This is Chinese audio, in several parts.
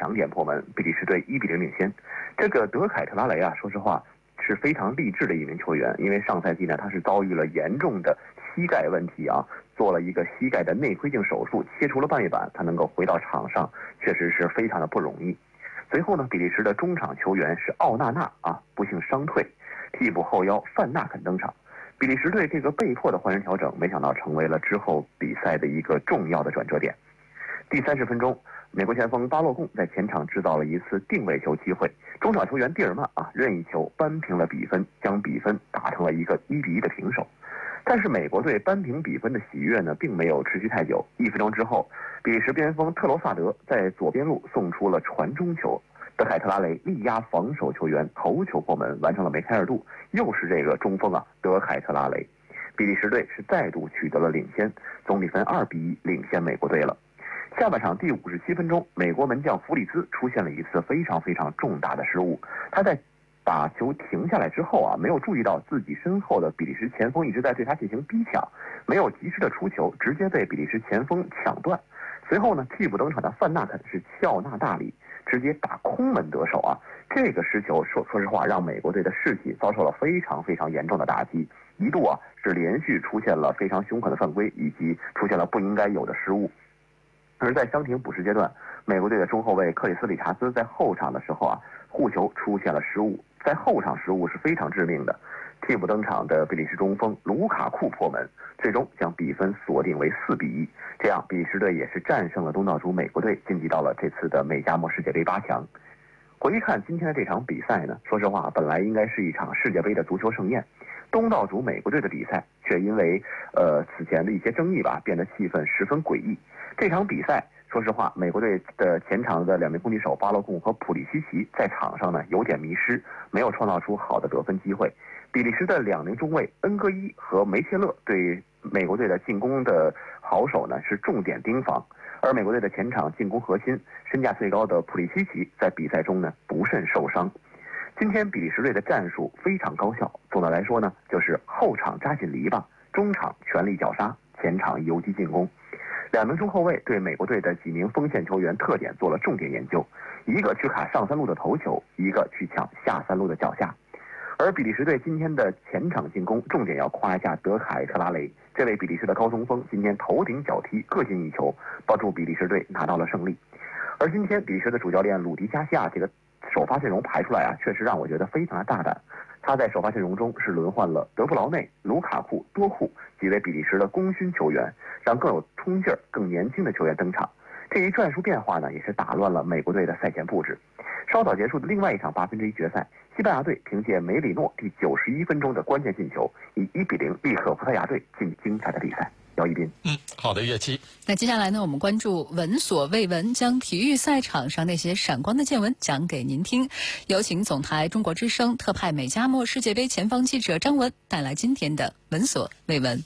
强点破门，比利时队1-0领先。这个德凯特拉雷啊，说实话是非常励志的一名球员，因为上赛季呢他是遭遇了严重的膝盖问题啊，做了一个膝盖的内窥镜手术，切除了半月板，他能够回到场上，确实是非常的不容易。随后呢，比利时的中场球员是奥纳纳啊，不幸伤退，替补后腰范纳肯登场。比利时队这个被迫的换人调整，没想到成为了之后比赛的一个重要的转折点。第30分钟，美国前锋巴洛贡在前场制造了一次定位球机会，中场球员蒂尔曼啊任意球扳平了比分，将比分打成了一个1-1的平手。但是美国队扳平比分的喜悦呢，并没有持续太久。1分钟之后，比利时边锋特罗萨德在左边路送出了传中球，德凯特拉雷力压防守球员头球破门，完成了梅开二度。又是这个中锋啊，德凯特拉雷，比利时队是再度取得了领先，总比分2-1领先美国队了。下半场第57分钟，美国门将弗里兹出现了一次非常重大的失误。他在把球停下来之后啊，没有注意到自己身后的比利时前锋一直在对他进行逼抢，没有及时的出球，直接被比利时前锋抢断。随后呢，替补登场的范纳肯是笑纳大礼，直接打空门得手啊！这个失球说实话，让美国队的士气遭受了非常严重的打击，一度啊是连续出现了非常凶狠的犯规，以及出现了不应该有的失误。而在伤停补时阶段，美国队的中后卫克里斯理查斯在后场的时候啊，护球出现了失误，在后场失误是非常致命的。替补登场的比利时中锋卢卡库破门，最终将比分锁定为4-1。这样，比利时队也是战胜了东道主美国队，晋级到了这次的美加墨世界杯8强。回看今天的这场比赛呢，说实话，本来应该是一场世界杯的足球盛宴，东道主美国队的比赛却因为此前的一些争议吧，变得气氛十分诡异。这场比赛，说实话，美国队的前场的2名攻击手巴洛贡和普利西奇在场上呢有点迷失，没有创造出好的得分机会。比利时的2名中卫恩戈伊和梅切勒对美国队的进攻的好手呢是重点盯防，而美国队的前场进攻核心身价最高的普利西奇在比赛中呢不慎受伤。今天比利时队的战术非常高效，总的来说呢就是后场扎紧篱笆，中场全力绞杀，前场游击进攻。2名中后卫对美国队的几名锋线球员特点做了重点研究，一个去卡上3路的头球，一个去抢下3路的脚下。而比利时队今天的前场进攻重点要夸一下德凯特拉雷，这位比利时的高中锋今天头顶脚踢各进1球，帮助比利时队拿到了胜利。而今天比利时的主教练鲁迪加西亚这个首发阵容排出来啊，确实让我觉得非常的大胆。他在首发阵容中是轮换了德布劳内、卢卡库、多库几位比利时的功勋球员，让更有冲劲儿、更年轻的球员登场。这一战术变化呢，也是打乱了美国队的赛前布置。稍早结束的另外一场1/8决赛，西班牙队凭借梅里诺第91分钟的关键进球，以1-0力克葡萄牙队进精彩的比赛。姚一斌， 好的，岳七。 那接下来呢，我们关注闻所未闻，将体育赛场上那些闪光的见闻讲给您听。有请总台中国之声特派美加墨世界杯前方记者张文带来今天的闻所未闻。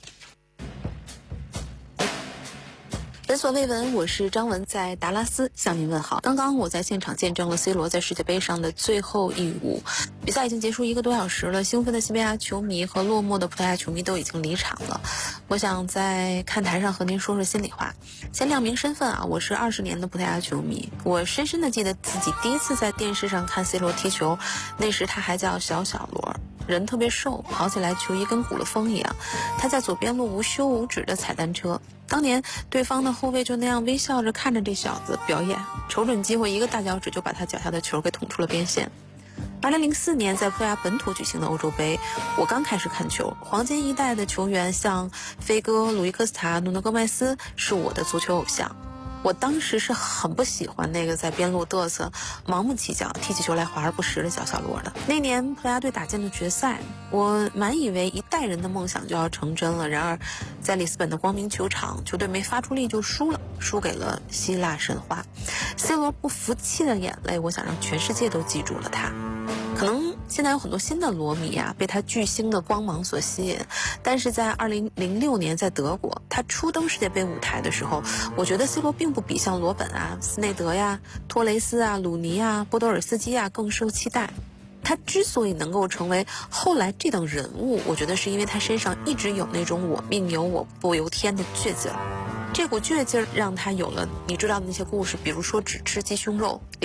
闻所未闻，我是张文，在达拉斯向您问好。刚刚我在现场见证了 C 罗在世界杯上的最后一舞，比赛已经结束1个多小时了，兴奋的西班牙球迷和落寞的葡萄牙球迷都已经离场了。我想在看台上和您说说心里话。先亮明身份啊，我是20年的葡萄牙球迷，我深深的记得自己第一次在电视上看 C 罗踢球，那时他还叫小罗，人特别瘦，跑起来球衣跟鼓了风一样。他在左边路无休无止的踩单车，当年对方的后卫就那样微笑着看着这小子表演，瞅准机会一个大脚趾就把他脚下的球给捅出了边线。2004年在葡萄牙本土举行的欧洲杯，我刚开始看球，黄金一代的球员像飞哥、鲁伊科斯塔、努诺戈麦斯是我的足球偶像。我当时是很不喜欢那个在边路嘚瑟、盲目起脚、踢起球来华而不实的小罗的。那年葡萄牙队打进了决赛，我满以为一代人的梦想就要成真了。然而，在里斯本的光明球场，球队没发出力就输了，输给了希腊神话。C 罗不服气的眼泪，我想让全世界都记住了他。可能现在有很多新的罗迷啊，被他巨星的光芒所吸引，但是在2006年在德国，他初登世界杯舞台的时候，我觉得 C 罗并不比像罗本啊、斯内德呀、托雷斯啊、鲁尼啊、波多尔斯基啊更受期待。他之所以能够成为后来这等人物，我觉得是因为他身上一直有那种我命由我不由天的倔劲儿。这股倔劲儿让他有了你知道的那些故事，比如说只吃鸡胸肉。